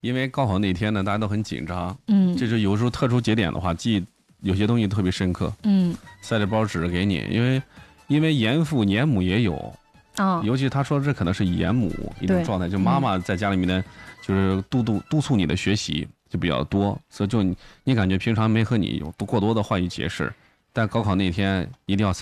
因为高考那天呢，大家都很紧张， 这是有时候特殊节点的话，记忆有些东西特别深刻，塞了包纸给你，因为严父严母也有，尤其他说这可能是严母一种状态，就妈妈在家里面呢，就是督促你的学习就比较多，所以就你感觉平常没和你有过多的话语解释，但高考那天一定要